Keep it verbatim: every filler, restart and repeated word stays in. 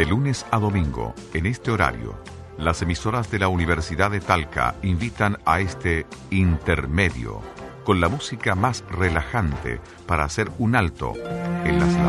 De lunes a domingo, en este horario, las emisoras de la Universidad de Talca invitan a este intermedio, con la música más relajante para hacer un alto en las